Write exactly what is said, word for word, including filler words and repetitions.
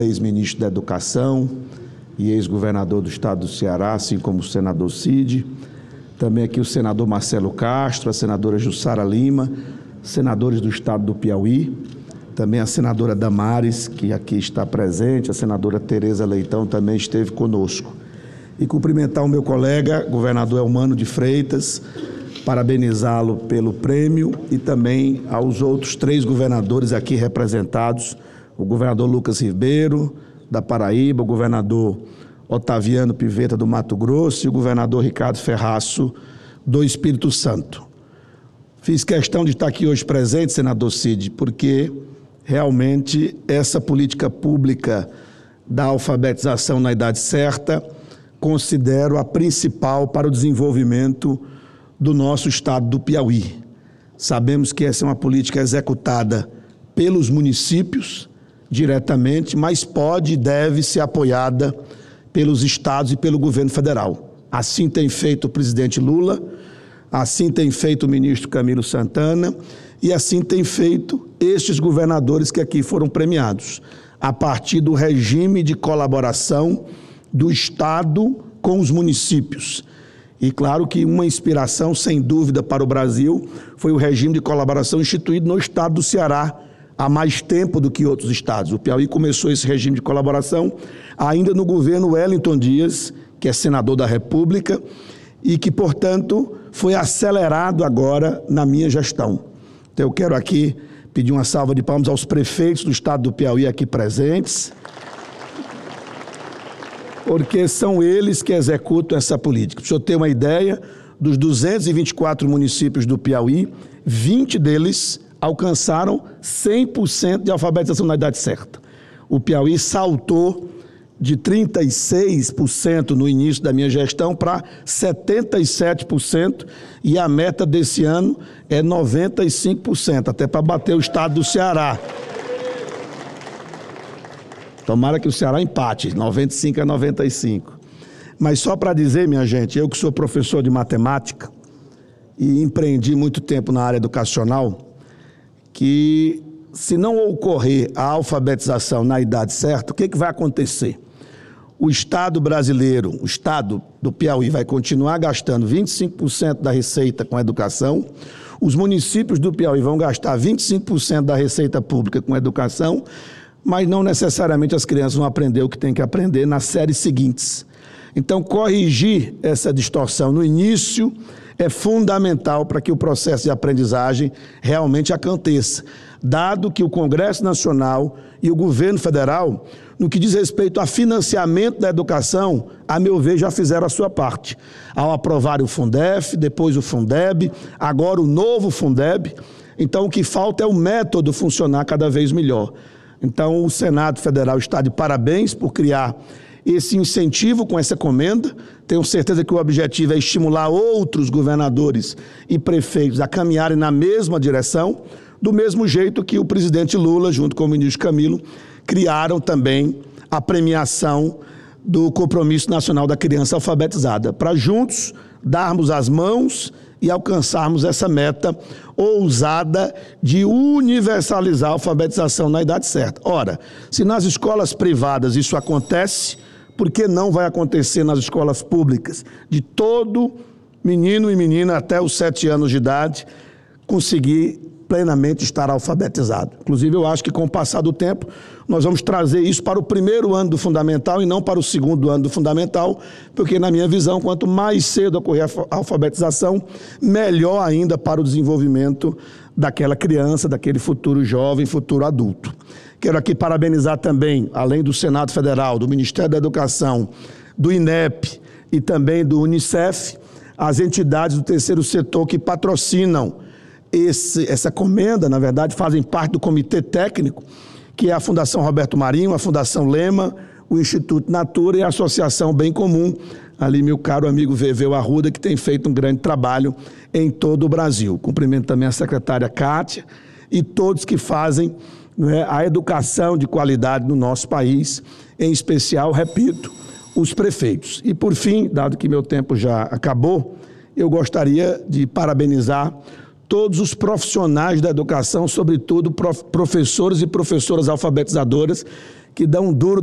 ex-ministro da Educação e ex-governador do estado do Ceará, assim como o senador Cid, também aqui o senador Marcelo Castro, a senadora Jussara Lima, senadores do estado do Piauí, também a senadora Damares, que aqui está presente, a senadora Tereza Leitão também esteve conosco. E cumprimentar o meu colega, governador Elmano de Freitas, parabenizá-lo pelo prêmio e também aos outros três governadores aqui representados, o governador Lucas Ribeiro, da Paraíba, o governador Otaviano Piveta, do Mato Grosso, e o governador Ricardo Ferraço, do Espírito Santo. Fiz questão de estar aqui hoje presente, senador Cid, porque realmente essa política pública da alfabetização na idade certa considero a principal para o desenvolvimento do nosso estado do Piauí. Sabemos que essa é uma política executada pelos municípios diretamente, mas pode e deve ser apoiada pelos estados e pelo governo federal. Assim tem feito o presidente Lula, assim tem feito o ministro Camilo Santana e assim tem feito estes governadores que aqui foram premiados, a partir do regime de colaboração do estado com os municípios. E claro que uma inspiração, sem dúvida, para o Brasil foi o regime de colaboração instituído no estado do Ceará, há mais tempo do que outros estados. O Piauí começou esse regime de colaboração ainda no governo Wellington Dias, que é senador da República, e que, portanto, foi acelerado agora na minha gestão. Então, eu quero aqui pedir uma salva de palmas aos prefeitos do estado do Piauí aqui presentes, porque são eles que executam essa política. Para o senhor ter uma ideia, dos duzentos e vinte e quatro municípios do Piauí, vinte deles alcançaram cem por cento de alfabetização na idade certa. O Piauí saltou de trinta e seis por cento no início da minha gestão para setenta e sete por cento e a meta desse ano é noventa e cinco por cento, até para bater o estado do Ceará. Tomara que o Ceará empate, noventa e cinco a noventa e cinco. Mas só para dizer, minha gente, eu que sou professor de matemática e empreendi muito tempo na área educacional, que se não ocorrer a alfabetização na idade certa, o que, que vai acontecer? O Estado brasileiro, o Estado do Piauí vai continuar gastando vinte e cinco por cento da receita com educação, os municípios do Piauí vão gastar vinte e cinco por cento da receita pública com educação, mas não necessariamente as crianças vão aprender o que tem que aprender nas séries seguintes. Então, corrigir essa distorção no início é fundamental para que o processo de aprendizagem realmente aconteça, dado que o Congresso Nacional e o governo federal, no que diz respeito a financiamento da educação, a meu ver, já fizeram a sua parte. Ao aprovar o Fundef, depois o Fundeb, agora o novo Fundeb, então o que falta é o método funcionar cada vez melhor. Então, o Senado Federal está de parabéns por criar esse incentivo com essa comenda. Tenho certeza que o objetivo é estimular outros governadores e prefeitos a caminharem na mesma direção, do mesmo jeito que o presidente Lula, junto com o ministro Camilo, criaram também a premiação do Compromisso Nacional da Criança Alfabetizada, para juntos darmos as mãos e alcançarmos essa meta ousada de universalizar a alfabetização na idade certa. Ora, se nas escolas privadas isso acontece, por que não vai acontecer nas escolas públicas? De todo menino e menina até os sete anos de idade conseguir plenamente estar alfabetizado. Inclusive, eu acho que com o passar do tempo, nós vamos trazer isso para o primeiro ano do fundamental e não para o segundo ano do fundamental, porque, na minha visão, quanto mais cedo ocorrer a alfabetização, melhor ainda para o desenvolvimento daquela criança, daquele futuro jovem, futuro adulto. Quero aqui parabenizar também, além do Senado Federal, do Ministério da Educação, do INEP e também do Unicef, as entidades do terceiro setor que patrocinam Esse, essa comenda, na verdade, fazem parte do comitê técnico, que é a Fundação Roberto Marinho, a Fundação Lema, o Instituto Natura e a Associação Bem Comum, ali meu caro amigo Veveu Arruda, que tem feito um grande trabalho em todo o Brasil. Cumprimento também a secretária Kátia e todos que fazem, não é, a educação de qualidade no nosso país, em especial, repito, os prefeitos. E por fim, dado que meu tempo já acabou, eu gostaria de parabenizar todos os profissionais da educação, sobretudo prof, professores e professoras alfabetizadoras, que dão duro